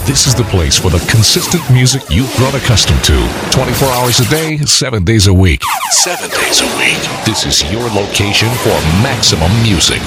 This is the place for the consistent music you've grown accustomed to. 24 hours a day, 7 days a week. 7 days a week. This is your location for maximum music.